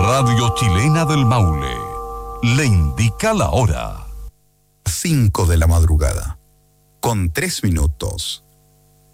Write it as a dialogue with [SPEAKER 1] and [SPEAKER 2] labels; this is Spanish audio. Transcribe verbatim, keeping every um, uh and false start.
[SPEAKER 1] Radio Chilena del Maule le indica la hora.
[SPEAKER 2] cinco de la madrugada, con tres minutos.